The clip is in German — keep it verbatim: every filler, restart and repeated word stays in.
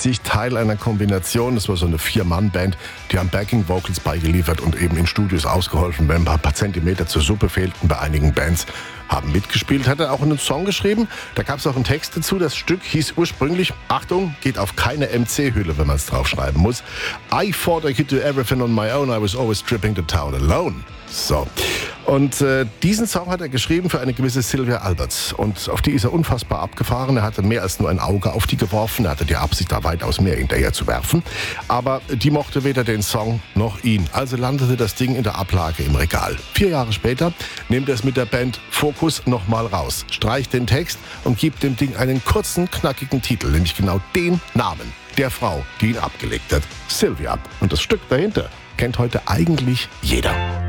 sich Teil einer Kombination. Das war so eine Vier-Mann-Band, die haben Backing-Vocals beigeliefert und eben in Studios ausgeholfen, wenn ein paar Zentimeter zur Suppe fehlten. Bei einigen Bands haben mitgespielt. Hat er auch einen Song geschrieben. Da gab es auch einen Text dazu. Das Stück hieß ursprünglich, Achtung, geht auf keine M C-Hülle, wenn man es draufschreiben muss. I thought I could do everything on my own. I was always tripping the town alone. So. Und äh, diesen Song hat er geschrieben für eine gewisse Sylvia Alberts. Und auf die ist er unfassbar abgefahren. Er hatte mehr als nur ein Auge auf die geworfen. Er hatte die Absicht, da weitaus mehr hinterher zu werfen. Aber die mochte weder den Song noch ihn. Also landete das Ding in der Ablage im Regal. Vier Jahre später nimmt er es mit der Band Focus nochmal raus, streicht den Text und gibt dem Ding einen kurzen, knackigen Titel. Nämlich genau den Namen der Frau, die ihn abgelegt hat. Sylvia. Und das Stück dahinter kennt heute eigentlich jeder.